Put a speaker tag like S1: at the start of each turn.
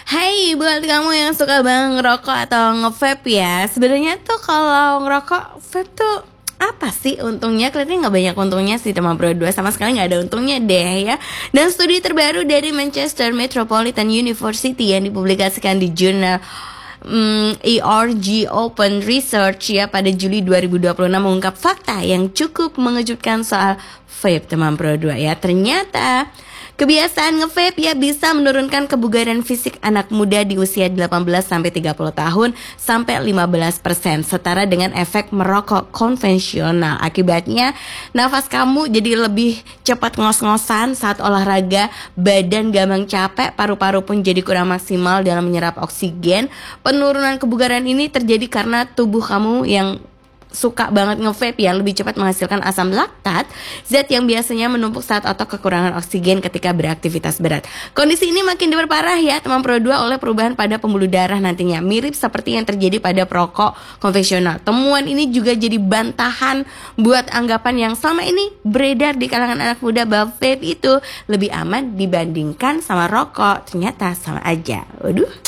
S1: Hai buat kamu yang suka banget ngerokok atau nge-vape ya. Sebenarnya tuh kalau ngerokok vape tuh apa sih untungnya? Kelihatannya nggak banyak untungnya sih teman Bro 2, sama sekali nggak ada untungnya deh ya. Dan studi terbaru dari Manchester Metropolitan University yang dipublikasikan di jurnal ERG Open Research ya pada Juli 2026 mengungkap fakta yang cukup mengejutkan soal vape teman Bro 2 ya. Ternyata kebiasaan nge-vape ya bisa menurunkan kebugaran fisik anak muda di usia 18-30 tahun sampai 15%, setara dengan efek merokok konvensional. Akibatnya, nafas kamu jadi lebih cepat ngos-ngosan saat olahraga, badan gampang capek, paru-paru pun jadi kurang maksimal dalam menyerap oksigen. Penurunan kebugaran ini terjadi karena tubuh kamu yang suka banget nge-vape yang lebih cepat menghasilkan asam laktat, zat yang biasanya menumpuk saat otot kekurangan oksigen ketika beraktivitas berat. Kondisi ini makin diperparah ya teman Pro 2 oleh perubahan pada pembuluh darah nantinya, mirip seperti yang terjadi pada perokok konvensional. Temuan ini juga jadi bantahan buat anggapan yang selama ini beredar di kalangan anak muda bahwa vape itu lebih aman dibandingkan sama rokok. Ternyata sama aja. Waduh.